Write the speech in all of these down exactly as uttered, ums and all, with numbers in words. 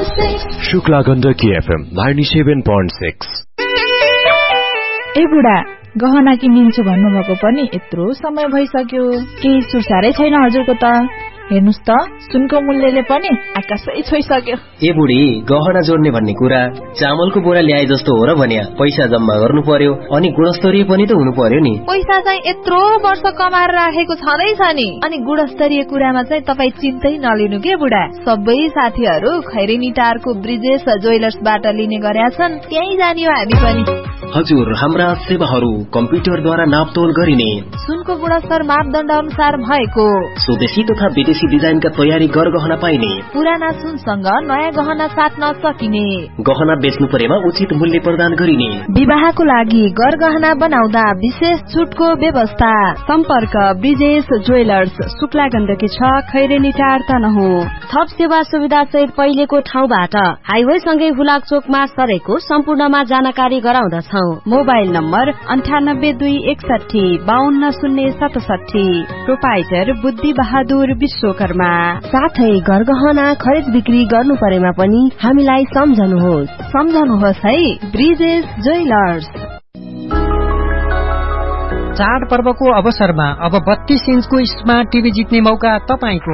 Shukla Gandaki FM ninety-seven point six। ए बुढा, गहना किनिन्छु भन्नुभएको पनि यत्रो समय भइसक्यो, केही सुसारै छैन हजुरको त। हेर्नुस् त, सुनको मूल्यले पनि आकाशै छोइसक्यो। ए बुढी, गहना जोड्ने भन्ने कुरा चामलको बोरा ल्याए जस्तो हो र भन्या। पैसा जम्मा गर्नु पर्यो अनि गुणस्तरीय पनि त हुनु पर्यो नि। पैसा चाहिँ यत्रो वर्ष कमाएर राखेको छँदैछ नि। अनि गुणस्तरीय कुरामा चाहिँ तपाई चिन्तै नलिनु के बुढा। सबै साथीहरू खैरेनी टारको ब्रिजेश ज्वेलर्सबाट लिने गरेका छन्, त्यही जानियो हामी पनि। हजुर, हाम्रा सेवाहरू कम्प्युटरद्वारा नापतोल गरिने, सुनको गुणस्तर मापदण्ड अनुसार भएको, स्वदेशी तथा विदेशी डिजाइनका तयारी गरगहना पाइने, पुराना सुनसँग नयाँ गहना साट्न सकिने, गहना बेच्नु परेमा उचित मूल्य प्रदान गरिने, विवाहको लागि गरगहना बनाउँदा विशेष छुटको व्यवस्था। सम्पर्क ब्रिजेश ज्वेलर्स, शुक्ला गण्डकी छ, खैरेनी टार तनहुँ। थप सेवा सुविधा सहित पहिलेको ठाउँबाट हाइवे सँगै हुलाक चोकमा सरेको सम्पूर्णमा जानकारी गराउँदछ। मोबाइल नम्बर अन्ठानब्बे दुई एकसठी बाहन्न शून्य सतसठी। प्रोपाइटर बुद्धि बहादुर विश्वकर्मा। साथै गरगहना खरिद बिक्री गर्नु परेमा पनि हामीलाई सम्झनुहोस् सम्झनुहोस् है, ब्रिजेश ज्वेलर्स। चाड पर्वको अवसरमा अब बत्तीस इन्चको स्मार्ट टिभी जित्ने मौका तपाईको।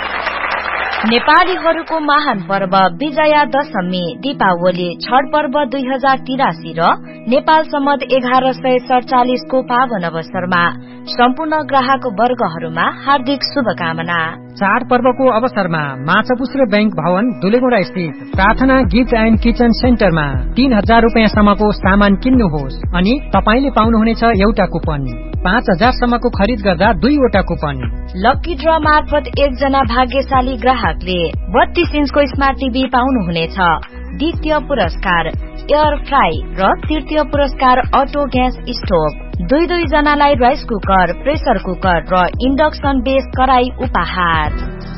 नेपालीहरूको महान पर्व विजया दशमी, दीपावली, छठ पर्व दुई हजार तिरासी र नेपाल सम्मत एघार सय सडचालिस को पावन अवसरमा सम्पूर्ण ग्राहक वर्गहरूमा हार्दिक शुभकामना। चाड पर्वको अवसरमा माछापुछ्रे बैंक भवन दुलेगौडा स्थित प्रार्थना गिफ्ट एन्ड किचन सेन्टरमा तीन हजार रूपियाँसम्मको सामान किन्नुहोस् अनि तपाईले पाउनुहुनेछ एउटा कुपन। पाँच हजार सम्मको खरिद गर्दा दुईवटा कुपन। लकी ड्र मार्फत एकजना भाग्यशाली ग्राहकले बत्तीस इन्चको स्मार्ट टिभी पाउनुहुनेछ। द्वितीय पुरस्कार एयर फ्राई र तृतीय पुरस्कार अटो ग्यास स्टोभ। दुई दुई जनालाई राइस कुकर, प्रेसर कुकर र इन्डक्सन बेस कराई उपहार।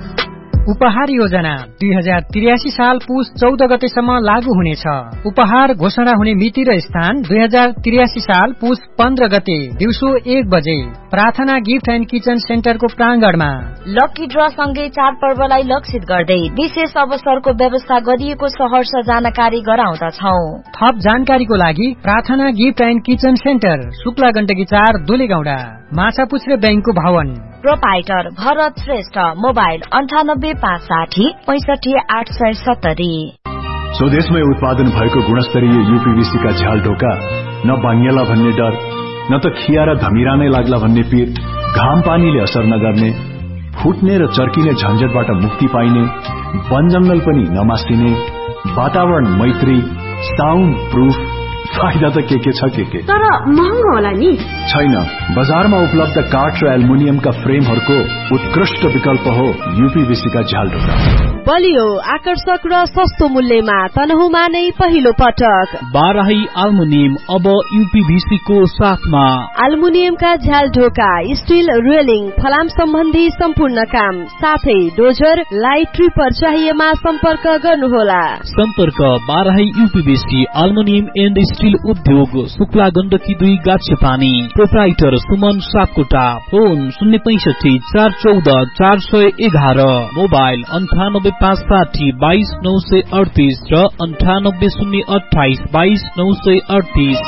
उपहार योजना दुई हजार त्रियासी साल पुस चौध गतेसम्म लागू हुनेछ। उपहार घोषणा हुने मिति र स्थान दुई हजार त्रियासी साल पुस पन्ध्र गते दिउँसो एक बजे प्रार्थना gift and kitchen सेन्टरको प्राङ्गणमा। Lucky draw सँगै चाड पर्वलाई लक्षित गर्दै विशेष अवसरको व्यवस्था गरिएको सहर्ष जानकारी गराउँदछौ। थप जानकारीको लागि प्रार्थना gift and kitchen centre, Shukla Gandaki चार, दुलेगौडा, माछापुछ्रे बैंकको भवन। प्रोपाइटर भरत श्रेष्ठ। मोबाइल अन्ठानब्बे पाँच साठी पैसठी आठ सय सत्तरी। स्वदेशमै उत्पादन भएको गुणस्तरीय यूपीवीसी का झ्याल ढोका न बाङ्गेला भन्ने डर, न त खिया र धमिरा नै लाग्ला भन्ने पीर, घाम पानीले असर नगर्ने, फुट्ने र चर्किने झन्झटबाट मुक्ति पाइने, वन जंगल पनि नमासिने, वातावरण मैत्री, साउन्ड प्रूफ। फाइदा त के के छ के के, तर महँगो होला नि? छैन, बजारमा उपलब्ध काठ र एल्युमिनियमका फ्रेमहरूको उत्कृष्ट विकल्प हो यूपीवीसी का झ्याल ढोका। बलियो, आकर्षक र सस्तो मूल्यमा तनहुँमा नै पहिलो पटक बाराही एल्युमिनियम अब यूपीवीसी को साथमा। एल्युमिनियमका झ्याल ढोका, स्टील रेलिङ, फलाम सम्बन्धी सम्पूर्ण काम, साथै डोजर, लाइट ट्रिपर चाहिएमा सम्पर्क गर्नुहोला। सम्पर्क Barahi UPVC aluminium and steel उद्योग, शुक्ला गण्डकी दुई, गाछेपानी। प्रोप्राइटर सुमन सापकोटा। फोन शून्य पैंसठी चार चौध चार सय एघार। मोबाइल अन्ठानब्बे पाँच साठी बाइस नौ सय अडतिस र अन्ठानब्बे शून्य अठाइस बाइस नौ सय अडतिस।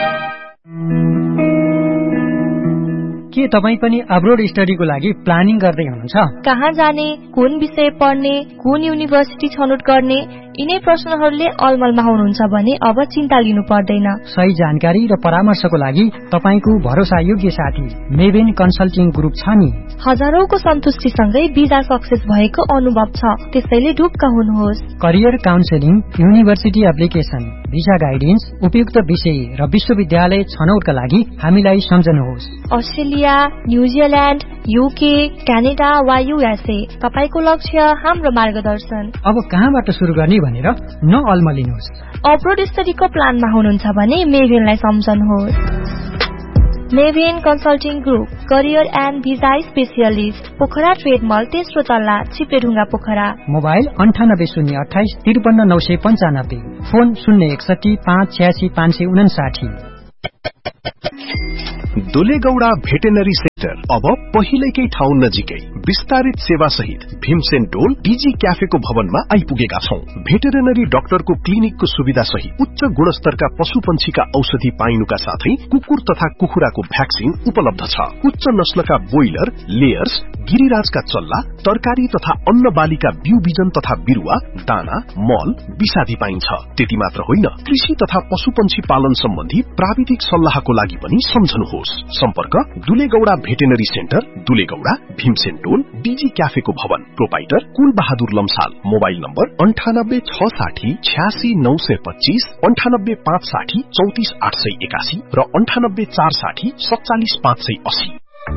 के तपाईँ पनि अब्रोड स्टडीको लागि प्लानिङ गर्दै हुनुहुन्छ? कहाँ जाने, कुन विषय पढ्ने, कुन युनिभर्सिटी छनौट गर्ने, यिनै प्रश्नहरूले अलमलमा हुनुहुन्छ भने अब चिन्ता लिनु पर्दैन। सही जानकारी र परामर्शको लागि तपाईको भरोसायोग्य साथी मेभेन कन्सल्टिङ ग्रुप छ नि। हजारौंको सन्तुष्टिसँगै भिजा सक्सेस भएको अनुभव छ, त्यसैले ढुक्क हुनुहोस्। Career counselling, university application, visa guidance, उपयुक्त विषय र विश्वविद्यालय छनौटका लागि हामीलाई सम्झनुहोस्। अस्ट्रेलिया, न्यूजील्याण्ड, यूके, क्यानाडा वा यूएसए, तपाईको लक्ष्य हाम्रो मार्गदर्शन। अब कहाँबाट सुरु गर्ने भनेर नअल्मलिनुहोस्। अब्रोड स्टडीको प्लानमा हुनुहुन्छ भने मेभेनलाई सम्झनुहोस्। मेभेन consulting group, career and visa specialist, Pokhara trade मल, तेस्रो तल्ला, चिप्लेढुङ्गा, पोखरा। मोबाइल अन्ठानब्बे शून्य अठाइस त्रिपन्न नौ सय पञ्चानब्बे। फोन शून्य एकसठी पाँच छ्यासी पाँच सय उनासाठी। दुलेगौडा भेटेनरी मिटर। अब पहिलेकै ठाउँ नजिकै विस्तारित सेवा सहित भीमसेन टोल डीजी क्याफेको भवनमा आइपुगेका छौं। भेटेरिनरी डाक्टरको क्लिनिकको सुविधा सहित उच्च गुणस्तरका पशुपन्छीका औषधि पाइनुका साथै कुकुर तथा कुखुराको भ्याक्सिन उपलब्ध छ। उच्च नस्लका बोइलर, लेयर्स, गिरिराजका चल्ला, तरकारी तथा अन्न बालीका बिउ बिजन तथा बिरुवा, दाना, मल, विषादी पाइन्छ। त्यति मात्र होइन, कृषि तथा पशुपन्छी पालन सम्बन्धी प्राविधिक सल्लाहको लागि पनि सम्झनुहोस्। सम्पर्क दुलेगौडा भेटेरिनरी सेन्टर, दुलेगौडा, भीमसेन टोल, डीजी क्याफेको भवन। प्रोपाइटर कुल बहादुर लम्साल। मोबाइल नम्बर अन्ठानब्बे छ साठी छ्यासी नौ सय पच्चीस, अन्ठानब्बे पाँच साठी चौतिस आठ सय एकासी र अन्ठानब्बे चार साठी सत्तालिस पाँच सय अस्सी।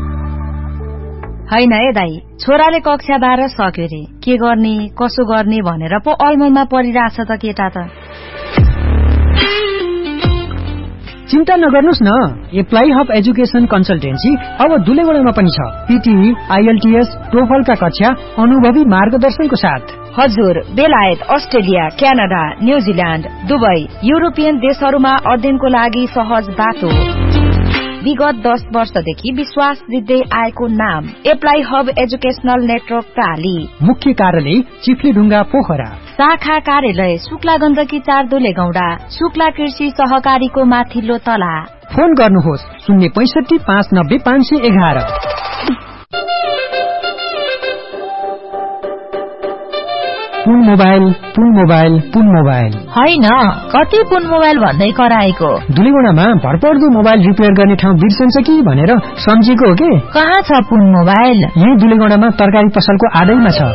हैन ए दाई, छोराले कक्षा बाह्र सक्यो रे, के गर्ने कसो गर्ने भनेर पो अलमलमा परिरहेछ त केटा त। चिन्ता नगर्नुस् न, एप्लाई हब एजुकेसन कन्सल्टेन्सी अब दुलेगौडामा पनि छ। पीटीई, आईएलटीएस, टोफलका कक्षा अनुभवी मार्गदर्शनको साथ। हजुर, बेलायत, Australia, Canada, New Zealand, Dubai, European देशहरूमा अध्ययनको लागि सहज बाटो। विगत दस वर्षदेखि विश्वास दिँदै आएको नाम एप्लाई हब एजुकेशनल नेटवर्क प्राली। मुख्य कार्यालय चिफ्लीढुङ्गा पोखरा। शाखा कार्यालय शुक्ला गण्डकी चार दुलेगौडा, शुक्ला कृषि सहकारीको माथिल्लो तला। फोन गर्नुहोस् शून्य पैसठी पाँच नब्बे पाँच सय एघार। पुन मोबाइल, पुन मोबाइल, पुन मोबाइल होइन, कति पुन मोबाइल भन्दै कराएको। दुलेगौडामा भरपर्दो मोबाइल रिपेयर गर्ने ठाउँ बिर्सन्छ कि भनेर सम्झेको हो के। कहाँ छ पुन मोबाइल? यही दुलेगौडामा तरकारी पसलको आडैमा छ।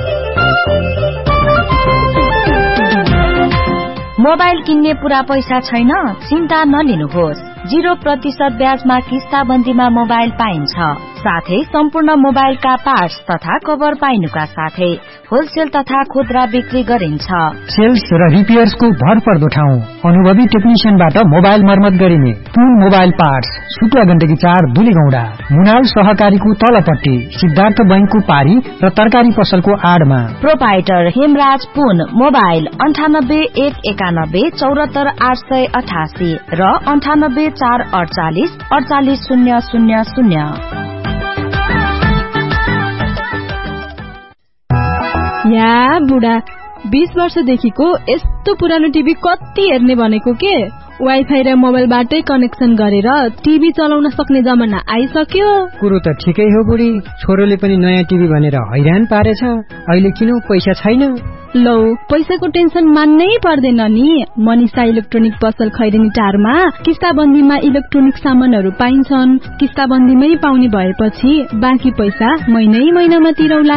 मोबाइल किन्ने पूरा पैसा छैन? चिन्ता नलिनुहोस्, जीरो प्रतिशत ब्याजमा किस्ताबन्दीमा मोबाइल पाइन्छ। साथै सम्पूर्ण मोबाइलका पार्ट्स तथा कभर पाइनुका साथै होलसेल तथा खुद्रा बिक्री गरिन्छ। सेल्स र रिपेयर्सको भरपर्दो ठाउँ, अनुभवी टेक्निशियनबाट मोबाइल मर्मत गरिने। पुन मोबाइल पार्ट्स, शुक्ला गण्डकी चार दुलेगौडा, मुनाल सहकारीको तलपट्टि, सिद्धार्थ बैंकको पारी र तरकारी पसलको आडमा। प्रोपाइटर हेमराज पुन मोबाइल अन्ठानब्बे एक एकानब्बे चौरात्तर आठ सय अठासी र अन्ठानब्बे चार अडचालिस अडचालिस शून्य शून्य शून्य। या बुढा, बीस वर्षदेखिको यस्तो पुरानो टिभी कति हेर्ने भनेको के। वाइफाई र मोबाइलबाटै कनेक्सन गरेर टिभी चलाउन सक्ने जमाना आइसक्यो। कुरो त ठिकै हो बुढी, छोरोले पनि नयाँ टिभी भनेर हैरान पारेछ। अहिले किन पैसा छैन? लौ, पैसाको टेन्सन मान्नै पर्दैन नि। मनिषा इलेक्ट्रोनिक पसल खैरेनी टारमा किस्ताबन्दीमा इलेक्ट्रोनिक सामानहरू पाइन्छन्। किस्ताबन्दीमै पाउने भएपछि बाँकी पैसा महिनै महिनामा तिरौला।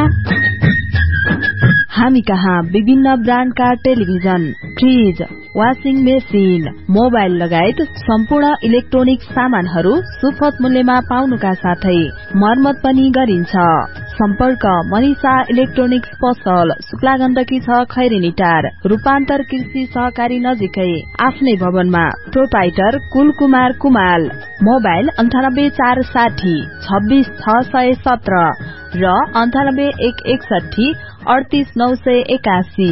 हामी कहाँ विभिन्न ब्रान्डका television, fridge, washing machine, mobile लगायत सम्पूर्ण इलेक्ट्रोनिक सामानहरू सुपथ मूल्यमा पाउनुका साथै मर्मत पनि गरिन्छ। सम्पर्क मनिषा इलेक्ट्रोनिक्स पसल, शुक्ला गण्डकी छ खैरेनी टार, रूपान्तर कृषि सहकारी नजिकै, आफ्नै भवनमा। प्रोपाइटर कुलकुमार कुमाल। मोबाइल अन्ठानब्बे चार साठी छब्बीस छ सय सत्र र अन्ठानब्बे एक एकसठी अडतिस नौ सय एकासी।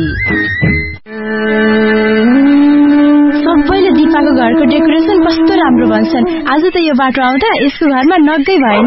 सबैले दिपाको घरको डेकोरेसन कस्तो राम्रो भन्छन्। आज त यो बाटो आउँदा यसको घरमा नगै भएन।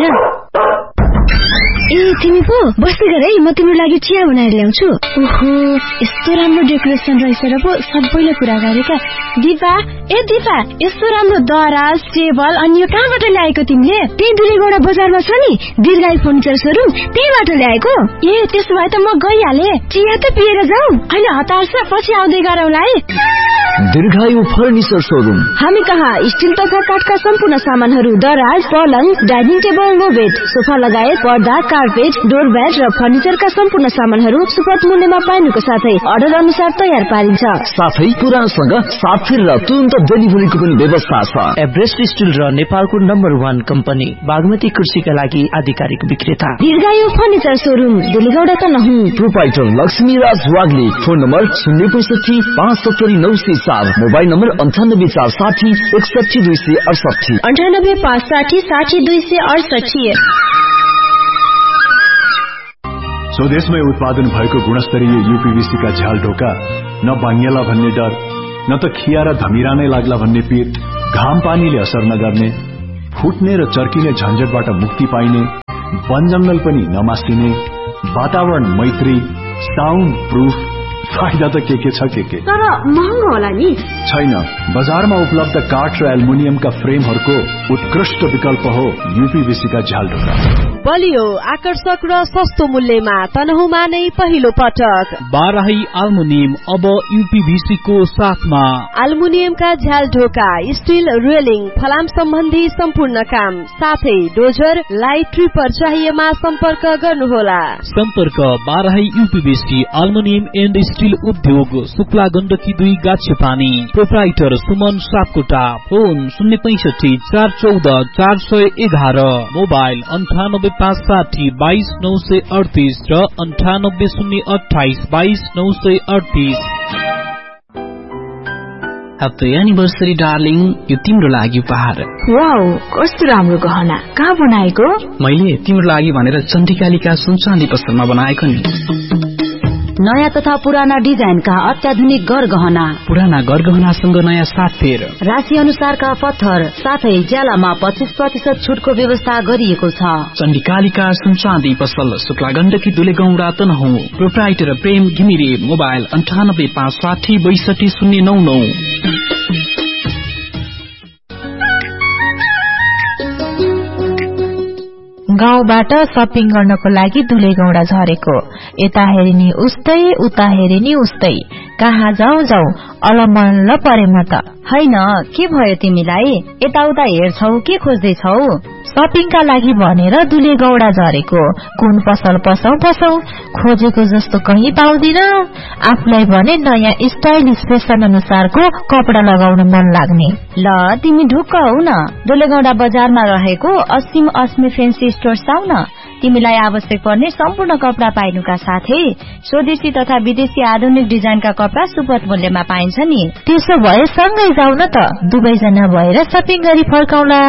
ए तिमी पो बस्दै गर है, म तिम्रो लागि चिया बनाएर ल्याउँछु। ओहो, यस्तो राम्रो डेकोरेसन रहेछ र पो सबैले कुरा गरेका। दिपा, ए दिपा, यस्तो राम्रो दराज, टेबल अनि यो कहाँबाट ल्याएको तिमीले? त्यही दुलेगौडा बजारमा छ नि दीर्घायु फर्निचर सोरुम, त्यहीबाट ल्याएको। ए त्यसो भए त म गइहाले। चिया त पिएर जाऊ। अहिले हतार छ, पछि आउँदै गरौँला है। दीर्घायु फर्निचर सोरुम। हामी कहाँ स्टिल तथा काठका सम्पूर्ण सामानहरू, दराज, पलङ, dining table, no bed, sofa लगायत पर्दा, कार्पेट, डोरब्याट र फर्निचरका सम्पूर्ण सामानहरू सुपथ मूल्यमा पाइनुको साथै अर्डर अनुसार तयार पारिन्छ। साथै पुरानसँग साथी र तुरन्त डेलिभरीको पनि व्यवस्था छ। एभरेस्ट स्टिल र नेपालको नम्बर वान कम्पनी बागमती कृषिका लागि आधिकारिक विक्रेता दीर्घायु फर्निचर सोरुम, दुलेगौडा त नहुँ। Proprietor Laxmiraj Wagle. Phone number शून्य पैसठी पाँच सत्तरी नौ सय चार, मोबाइल नम्बर अन्ठानब्बे चार साठी एकसठी दुई सय अडसठी, अन्ठानब्बे पाँच साठी साठी दुई सय अडसठी। स्वदेशमै उत्पादन भएको गुणस्तरीय यूपीवीसी का झ्याल ढोका न बाङ्गेला भन्ने डर, न त खिया र धमिरा नै लाग्ला भन्ने पीर, घाम पानीले असर नगर्ने, फुट्ने र चर्किने झन्झटबाट मुक्ति पाइने, वन जंगल पनि नमासिने, वातावरण मैत्री, साउन्ड प्रूफ, फाइदा त के के छ के के। तर महँगो होला नि? छैन, बजारमा उपलब्ध काठ र एल्युमिनियमका फ्रेमहरूको उत्कृष्ट विकल्प हो यूपीवीसी का झ्याल ढोका। बलियो, आकर्षक र सस्तो मूल्यमा तनहुमा नै पहिलो पटक बाराही एल्युमिनियम अब यूपीवीसी को साथमा। एल्युमिनियमका झ्याल ढोका, स्टील रेलिङ, फलाम सम्बन्धी सम्पूर्ण काम, साथै डोजर, लाइट ट्रिपर चाहिएमा सम्पर्क गर्नुहोला। सम्पर्क Barahi UPVC aluminium and steel उद्योग, शुक्ला गण्डकी दुई गाछेपानी। प्रोप्राइटर सुमन सापकोटा। फोन शून्य पैंसठी चार चौध चार सय एघार। मोबाइल अन्ठानब्बे पाँच साठी बाइस नौ सय अडतिस र अन्ठानब्बे शून्य अठाइस बाइस नौ सय अडतिस। ह्याप्पी एनिभर्सरी डार्लिङ, यो तिम्रो लागि उपहार। वाउ, कस्तो राम्रो गहना। कहाँ बनाएको? मैले तिम्रो लागि भनेर चण्डिकालिका सुनचाँदी पसलमा बनाएको नि। नयाँ तथा पुराना डिजाइनका अत्याधुनिक गरगहना, पुराना गरगहनासँग नयाँ साथ फेर, राशि अनुसारका पत्थर, साथै ज्यालामा पच्चीस प्रतिशत छुटको व्यवस्था गरिएको छ। चण्डिकालिका सुनचाँदी पसल, शुक्ला गण्डकी दुलेगौंडा तनहुँ। प्रोप्राइटर प्रेम घिमिरे। मोबाइल अन्ठानब्बे पाँच साठी बैसठी शून्य नौ नौ। गाउँबाट शपिङ गर्नको लागि दुलेगौंडा झरेको, यता हेरिनी उस्तै उता हेरिनी उस्तै, कहाँ जाउँ जाउँ अलमल्ल परे म त। हैन, के भयो तिमीलाई? यताउता हेर्छौ के खोज्दैछौ? शपिङका लागि भनेर दुलेगौंडा झरेको, कुन पसल पसौ पसौ, खोजेको जस्तो कहीँ पाउँदिन। आफूलाई भने नयाँ स्टाइलिश फेसन अनुसारको कपडा लगाउन मन लाग्ने। ल तिमी ढुक्क हौ न, दुलेगौंडा बजारमा रहेको असीम अस्मी फेन्सी स्टोर्स आउ न। तिमीलाई आवश्यक पर्ने सम्पूर्ण कपडा पाइनुका साथै स्वदेशी तथा विदेशी आधुनिक डिजाइनका कपडा सुपथ मूल्यमा पाइन्छ नि। त्यसो भए सँगै जाउ न त, दुवैजना भएर शपिङ गरी फर्काउला।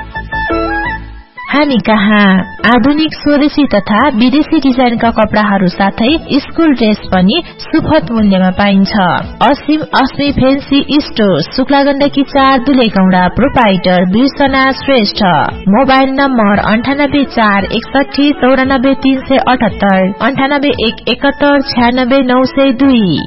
हामी कहाँ आधुनिक स्वदेशी तथा विदेशी डिजाइनका कपडाहरू साथै स्कुल ड्रेस पनि सुपथ मूल्यमा पाइन्छ। असीम अस्मी फेन्सी स्टोर, शुक्ला गण्डकी चार Dulegaunda. Proprietor बिर्सना Shrestha. Mobile number अन्ठानब्बे चार एकसठी चौरानब्बे तीन सय अठहत्तर, अन्ठानब्बे एक एकहत्तर छ्यानब्बे नौ सय दुई।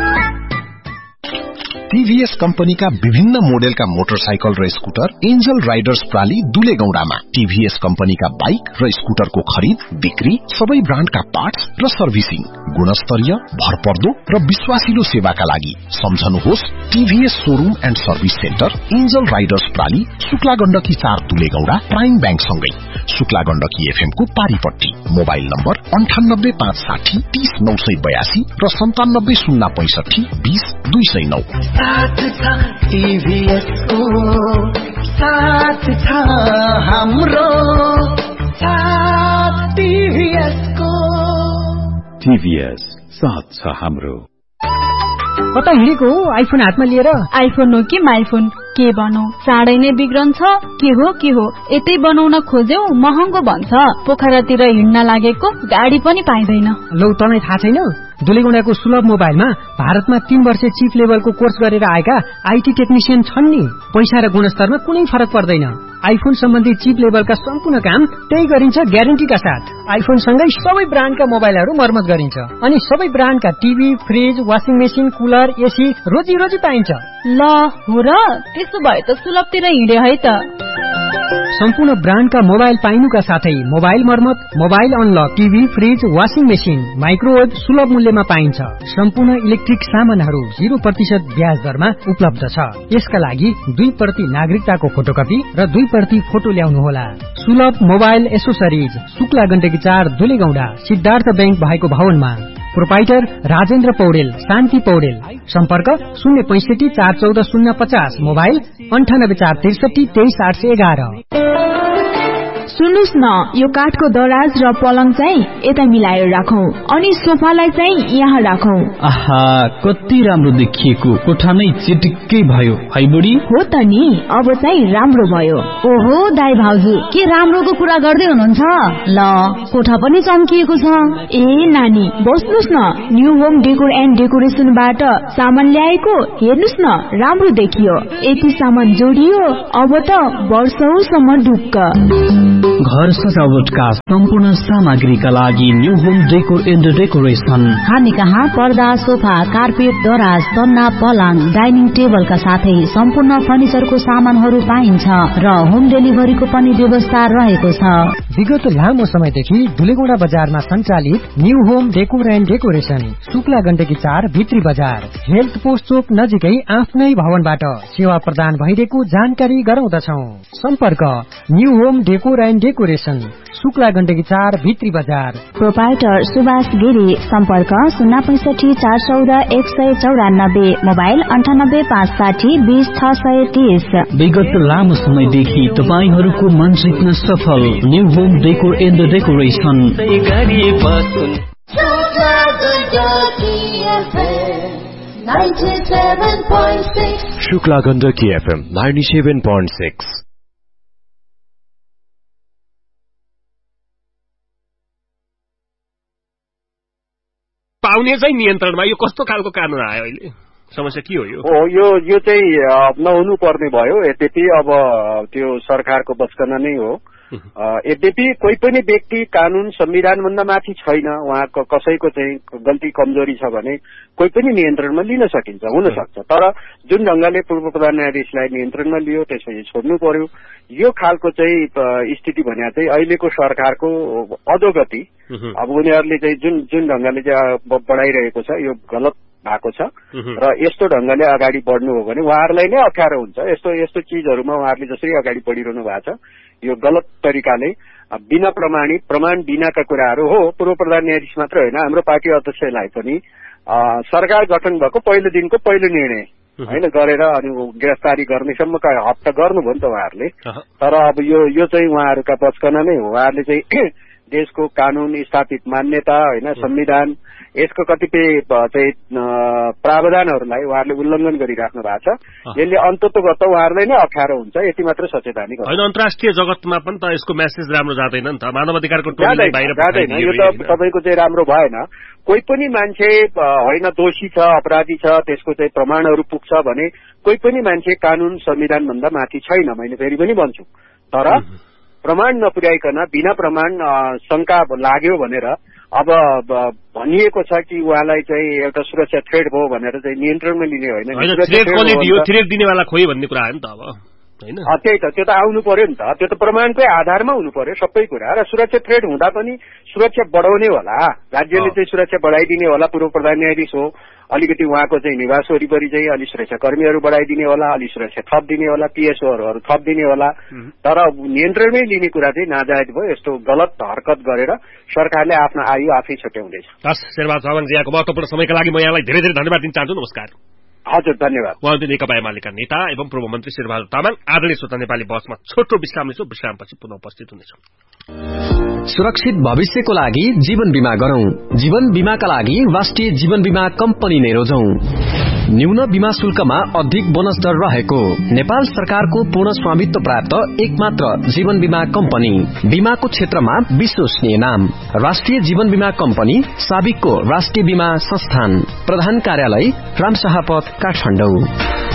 टीभीएस कंपनीका विभिन्न मोडेलका मोटरसाइकल र scooter angel Riders प्राली दुलेगौंडामा। TVS कंपनीका bike र स्कूटरको खरीद बिक्री, सबै ब्रान्डका पार्ट्स र सर्भिसिङ, गुणस्तरीय, भरपर्दो र विश्वासिलो सेवाका लागि सम्झनुहोस् TVS showroom and service centre, angel Riders प्राली, Shukla Gandaki चार दुलेगौंडा, प्राइम बैंक सँगै शुक्ला गण्डकी एफएम को पारीपट्टी। मोबाइल नम्बर अन्ठानब्बे पाँच साठी तीस नौ सय बयासी र सन्तानब्बे शून्य पैंसठी बीस दुई सय नौ। साथ छ टीभीएस को, साथ छ हाम्रो, साथ टीभीएस को। टीभीएस साथ छ हाम्रो। कता हिँडेको आइफोन हातमा लिएर? आइफोन हो कि माइफोन, के बनौ? चाँडै नै बिग्रन्छ। के हो के हो, यतै बनाउन खोज्यौ महँगो भन्छ। पोखरातिर हिँड्न लागेको गाडी पनि पाइँदैन। लौ तँलाई थाहा छैन, दुलेगौंडाको सुलभ मोबाइलमा भारतमा तीन वर्ष चिप लेभलको कोर्स गरेर आएका आईटी टेक्निशियन छन् नि। पैसा र गुणस्तरमा कुनै फरक पर्दैन। आइफोन सम्बन्धी चिप लेभलका सम्पूर्ण काम त्यही गरिन्छ ग्यारेन्टीका साथ। आइफोन सँगै सबै ब्रान्डका मोबाइलहरू मर्मत गरिन्छ अनि सबै ब्रान्डका TV, fridge, washing machine, cooler, AC रोजी रोजी पाइन्छ। ल हो र, त्यसो भए त सुलभतिर हिँडे है त। सम्पूर्ण ब्रान्डका मोबाइल पाइनुका साथै मोबाइल मर्मत, mobile unlock, TV, fridge, washing machine, microwave सुलभ मूल्यमा पाइन्छ। सम्पूर्ण इलेक्ट्रिक सामानहरू जीरो प्रतिशत ब्याज दरमा उपलब्ध छ। यसका लागि दुई प्रति नागरिकताको फोटोकपी र दुई प्रति फोटो ल्याउनुहोला। सुलभ मोबाइल एसोसरिज, शुक्ला गण्डकी चार दुलेगौंडा, सिद्धार्थ बैंक भएको भवनमा। प्रोप्राइटर राजेन्द्र पौडेल, शान्ति पौडेल। सम्पर्क शून्य पैंसठी चार चौध शून्य पचास। मोबाइल अन्ठानब्बे चार त्रिसठी तेइस आठ सय एघार। सुन्नुस् न, यो काठको दराज र पलङ चाहिँ यता मिलाएर राखौं अनि सोफालाई चाहिँ यहाँ राखौं। आहा, कति राम्रो देखिएको, कोठा नै चिटिक्कै भयो है बुढी। हो त नि, अब चाहिँ राम्रो भयो। ओहो दाइ भाउजू, के राम्रोको कुरा गर्दै हुनुहुन्छ? ल कोठा पनि चम्किएको छ। ए नानी बस्नुस् न, न्यू होम डेकोर एन्ड डेकोरेसनबाट सामान ल्याएको, हेर्नुस् न राम्रो देखियो। यति सामान जोडियो, अब त वर्षौसम्म ढुक्क। घर सजावटका सम्पूर्ण सामग्रीका लागि new home decor and decoration. हामी कहाँ पर्दा, सोफा, कार्पेट, दराज, सन्ना, पलङ, डाइनिङ टेबलका साथै सम्पूर्ण फर्निचरको सामानहरू पाइन्छ र होम डेलिभरीको पनि व्यवस्था रहेको छ। विगत लामो समयदेखि धुलेगौडा बजारमा सञ्चालित new home decor and decoration, Shukla Gandaki चार भित्री बजार, हेल्थ पोस्ट चोक नजिकै आफ्नै भवनबाट सेवा प्रदान भइरहेको जानकारी गराउँदछौ। सम्पर्क new home decor and decoration, Shukla Gandaki चार भित्री बजार। प्रोपाइटर सुभाष गिरी। सम्पर्क शून्य पैसठी चार चौध एक सय चौरानब्बे, मोबाइल अन्ठानब्बे पाँच साठी बीस छ सय तीस। विगत लामो समयदेखि तपाईहरूको मन जित्न सफल new home decor and decoration. Shukla Gandaki FM ninety seven point six. पाउने चाहिँ नियन्त्रणमा, यो कस्तो खालको कानून आयो अहिले? समस्या के हो यो? हो यो यो चाहिँ नहुनु पर्ने भयो। यद्यपि अब त्यो सरकारको बचकना नै हो। यद्यपि कोही पनि व्यक्ति कानून संविधान भन्दा माथि छैन। उहाँको कसैको चाहिँ गल्ती कमजोरी छ भने कोही पनि नियन्त्रणमा लिन सकिन्छ, हुन सक्छ। तर जुन ढंगले पूर्व प्रधान न्यायाधीशलाई नियन्त्रणमा लियो त्यसपछि छोड्नु पर्यो। यो खालको चाहिँ स्थिति भने चाहिँ अहिलेको सरकारको अधोगति। अब उनीहरूले चाहिँ जुन जुन ढंगले चाहिँ बढाइरहेको छ यो गलत भएको छ र यस्तो ढंगले अगाडि बढ्नु हो भने उहाँहरूलाई नै अप्ठ्यारो हुन्छ। यस्तो यस्तो चीजहरूमा उहाँहरूले जसरी अगाडि बढिरहनु भएको छ यो गलत तरिकाले बिना प्रमाणित प्रमाण बिनाका कुराहरू हो। पूर्व प्रधान न्यायाधीश मात्र होइन, हाम्रो पार्टी अध्यक्षलाई पनि सरकार गठन भएको पहिलो दिनको पहिलो निर्णय होइन गरेर अनि गिरफ्तारी गर्नेसम्मका हद त गर्नुभयो नि त उहाँहरूले। तर अब यो यो चाहिँ उहाँहरूका बचकना नै हो। उहाँहरूले चाहिँ देशको कानून स्थापित मान्यता होइन संविधान यसको कतिपय चाहिँ प्रावधानहरूलाई उहाँहरूले उल्लंघन गरिराख्नु भएको छ। यसले अन्ततोगत उहाँहरूलाई नै अप्ठ्यारो हुन्छ, यति मात्र सचेतनी गर्छ। होइन, अन्तर्राष्ट्रिय जगतमा पनि त यसको मेसेज राम्रो जाँदैन नि त। मानव अधिकारको टोलीलाई बाहिर जाँदैन, यो त तपाईँको चाहिँ राम्रो भएन। कोही पनि मान्छे होइन दोषी छ, अपराधी छ, त्यसको चाहिँ प्रमाणहरू पुग्छ भने कोही पनि मान्छे कानून संविधान भन्दा माथि छैन। मैले फेरि पनि भन्छु। तर प्रमाण नपुर्याइकन बिना प्रमाण शंका लाग्यो भनेर अब भनिएको छ कि उहाँलाई चाहिँ एउटा सुरक्षा थ्रेड भयो भनेर चाहिँ नियन्त्रणमा लिने होइन। थ्रेड दिनेवाला खोइ भन्ने कुरा हो नि त। अब होइन त्यही त, त्यो त आउनु पर्यो नि त। त्यो त प्रमाणकै आधारमा हुनु पर्यो सबै कुरा। र सुरक्षा थ्रेड हुँदा पनि सुरक्षा बढाउने होला, राज्यले चाहिँ सुरक्षा बढाइदिने होला। पूर्व प्रधान न्यायाधीश हो, अलिकति उहाँको चाहिँ निवास वरिपरि चाहिँ अलि सुरक्षा कर्मीहरू बढाइदिने होला, अलि सुरक्षा थप दिने होला, पिएसओहरू थप दिने होला। तर नियन्त्रणमै लिने कुरा चाहिँ नाजायज भयो। यस्तो गलत हरकत गरेर सरकारले आफ्नो आयु आफै छुट्याउँदैछ। हस्, शेरबहादुर तामाङ यहाँको महत्वपूर्ण समयका लागि म यहाँलाई धेरै धेरै धन्यवाद दिन चाहन्छु। नमस्कार। हजुर धन्यवाद। उहाँ नेकपा एमालेका नेता एवं पूर्व मन्त्री शेरबहादुर तामाङ। आदरणीय श्रोता, नेपाली बसमा छोटो विश्राम लिन्छौँ। विश्रामपछि पुनः उपस्थित हुनेछौँ। सुरक्षित भविष्यको लागि जीवन बीमा गरौं। जीवन बीमाका लागि राष्ट्रिय जीवन बीमा कम्पनी नै रोजौं। न्यून बीमा शुल्कमा अधिक बोनस दर रहेको नेपाल सरकारको पूर्ण स्वामित्व प्राप्त एकमात्र जीवन बीमा कम्पनी। बीमाको क्षेत्रमा विश्वसनीय नाम राष्ट्रिय जीवन बीमा कम्पनी, साबिकको राष्ट्रिय बीमा संस्थान। प्रधान कार्यालय रामशाहपथ, काठमाडौँ।